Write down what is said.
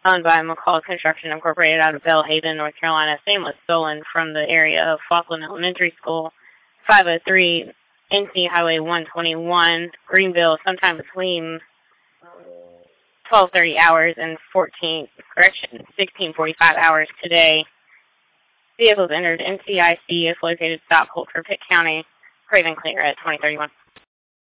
owned by McCall Construction Incorporated out of Belhaven, North Carolina. Same was stolen from the area of Falkland Elementary School, 503 NC Highway 121, Greenville, sometime between 12:30 hours and 16:45 hours today. Vehicles entered NCIC if located stop, hold for Pitt County. Craven clear at 2031.